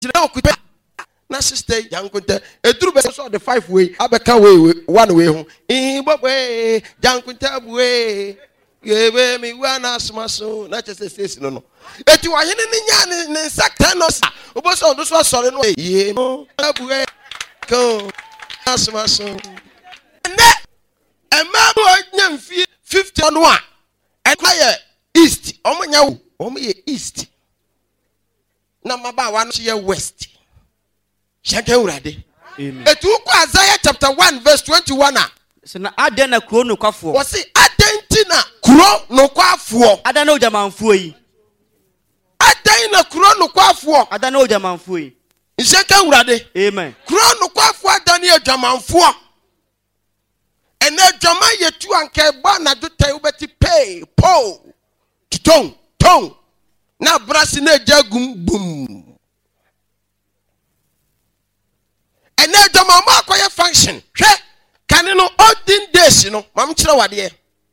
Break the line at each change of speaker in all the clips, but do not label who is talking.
na sister Jankunte eduru be so the 5 way abeka way 1 way ho we Jankunte we yebe mi wana asmaso na chese sesi no eti wa hene ni nya ne sakta no sa oboso ndo so sore no ye mo abuwe ko asmaso ne emabo nya mfie 50 no a ekwaye east omonya wo omoye east na maba wa no ye west. Amen. Isaiah chapter 1 verse 21.
So na adena kuro no kwafo.
Wo se adentina kuro no kwafo.
Adana ojamanfo yi.
Adena kuro no kwafo.
Adana ojamanfo yi.
Nshaka urade.
Amen.
Kuro no kwafo adana ojamanfo. Ene jama yetu anke ba na do tai ubeti pay po. Tong. Na brasi na jagum bum. And now the mama acquire function. Can you know olden days, you know? Mam chira wade.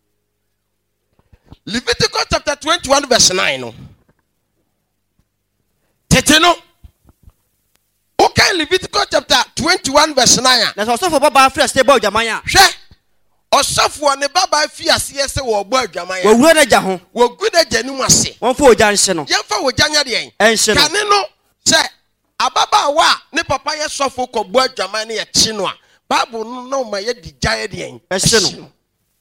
Leviticus chapter 21 verse 9. Teteno. Okay, Leviticus chapter 21 verse 9.
That's also for Baba Free stable Jamaya.
Osofo ne baba fi ase ese wo gbo adwamaya.
Wo wura na ja ho.
Wo gu na janum ase.
Won fo oja nse no.
Yemfa wo janya de en.
Ense no.
Kane no se ababa wa ne papa ye sofo ko gbo adwamaya ne ye chi no a. Bible no ma ye di jaye de en.
Ense no.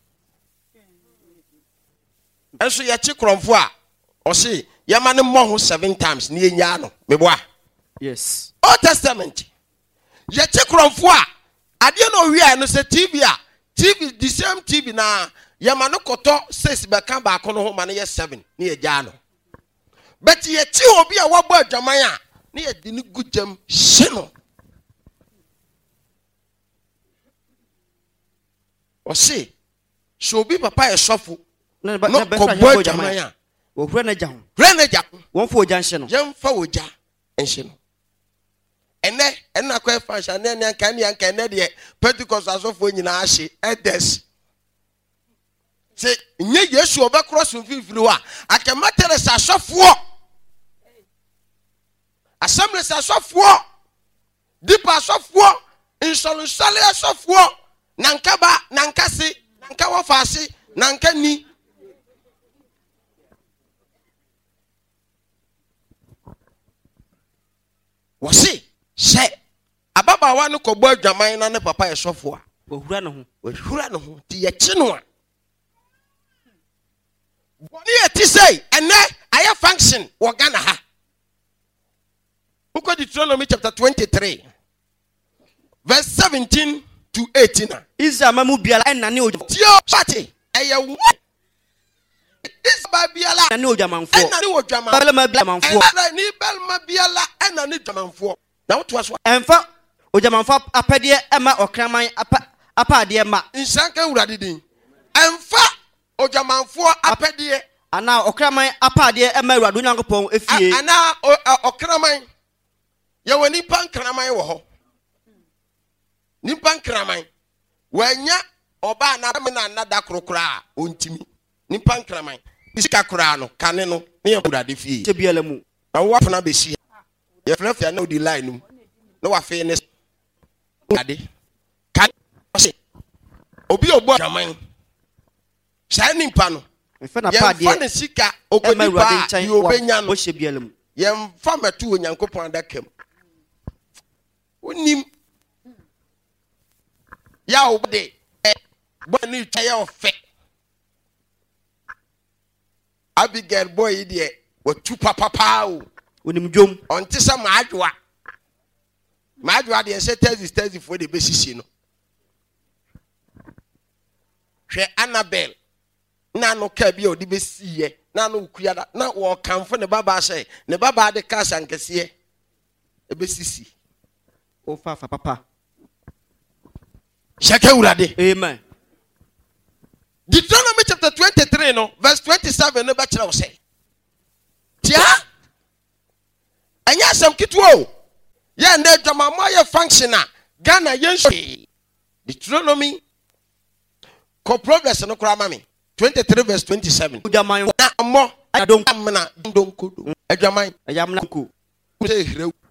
Enso ye chi kromfo a o se ye ma ne mo ho 7 times ne ye nya no. Meboa.
Yes.
Old Testament. Ye chi kromfo a ade no wi a no se TV a TV, the same TV na yamano koto says beka ba kono ho mane ye 7 ne ye gya no. But ye ti obi a wabo adwaman a ne ye di ni gujam hye no. O se so obi papa ye sofo no ko bo adwaman a
wo hura na ja ho.
Hura na ja ho.
Won fo oja nhye no.
Yem fa oja nhye no. Ene akwa fashion ne anka ne de Pentecost asofo nyina ahye edes se nye Yesu obekross mfimfiri wa akematere sa asofo Assemblies asofo Deep asofo Insolunsale asofo nankaba nankase nanka wofase nanka ni wose she ababa wa no kobo adwaman na ne papa esofo a
ohura no ho
ti ye chi no a boni eti say ene aye function wo Ghana ha uko Deuteronomy chapter 23 verse 17 to 18
Israel mamu biala na ne ojo
tio party eye wo Israel biala
na ne ojamanfo
na ne ojaman
bala ma biamanfo
ni belma biala na ne ojamanfo na woto aso
emfa ojamanfo apede ema okraman apa ade ema
nsanka urade din emfa ojamanfo apede
ana okraman apa ade ema urade nyankopon efie
ana okraman ye woni pankraman wo ho ni pankraman wanya oba na me na da krokra ontimi ni pankraman isika kra no kane no ne ye urade fie
te biala mu
awo afna be si ye frafia na odi line no no wa fe ne ade kan se obi ogbo adwaman sai nimpa no
mfa na pa de
ye fa ne sika okodi pa ye obenya no
o hye biala mu
ye mfa matu onyankopon adakam onim ya obde bo ni taya ofe Abigail boy de watu papa o
onim dwom
onte sa maadwa de se tezi for de besisi no hwe Annabel na no ka bi o de besiye na no kuya na wo kanfo ne baba se ne baba de ka sankese e besisi
o fa papa
shaka urade
amen.
Deuteronomy chapter 23 no verse 27 no ba kire wo se tia anya sam kitwo ya nda dwamama ya function a Ghana yensu Deuteronomy ko progress no kura mami 23 verse 27
Ujaman
na mo
adon
amna donko adwaman
ayamna ko
se hrew